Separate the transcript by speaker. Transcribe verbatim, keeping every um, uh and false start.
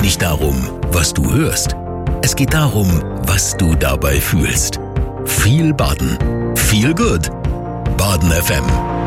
Speaker 1: nicht darum, was du hörst. Es geht darum, was du dabei fühlst. Viel Baden. Viel Good. Baden F M.